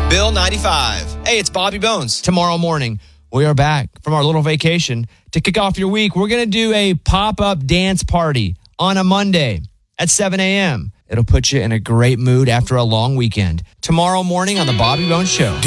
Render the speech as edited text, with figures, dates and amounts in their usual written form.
Bill 95. Hey, it's Bobby Bones. Tomorrow morning, we are back from our little vacation. To kick off your week, we're going to do a pop-up dance party on a Monday at 7 a.m. It'll put you in a great mood after a long weekend. Tomorrow morning on The Bobby Bones Show.